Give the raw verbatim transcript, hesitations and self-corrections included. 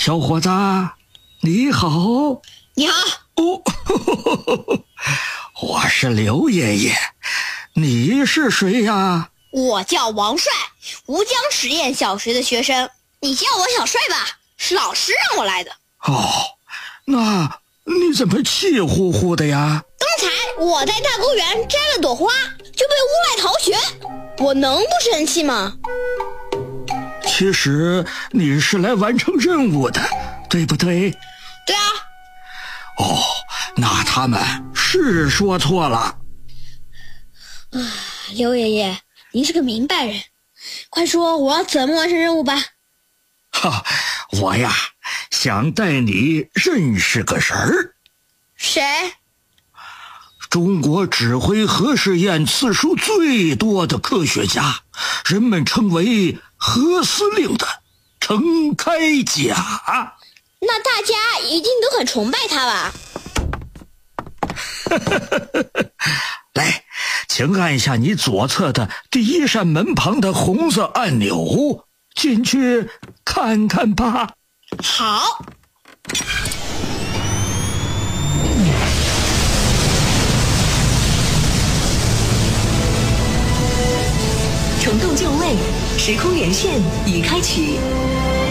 小伙子，你好。 你好。 哦，呵呵呵，我是刘爷爷，你是谁呀？ 我叫王帅，吴江实验小学的学生，你叫我小帅吧，是老师让我来的。 哦，那你怎么气呼呼的呀？ 刚才我在大公园摘了朵花，就被诬赖逃学，我能不生气吗？ 其实你是来完成任务的，对不对？ 对啊。 哦，那他们是说错了。 啊，刘爷爷，您是个明白人，快说我要怎么完成任务吧。 哈，我呀想带你认识个人儿。 谁？ 中国指挥核试验次数最多的科学家，人们称为核司令的陈开甲。 那大家一定都很崇拜他吧？ 来，请按下你左侧的第一扇门旁的红色按钮，进去看看吧。 好。 虫洞就位，时空连线已开启。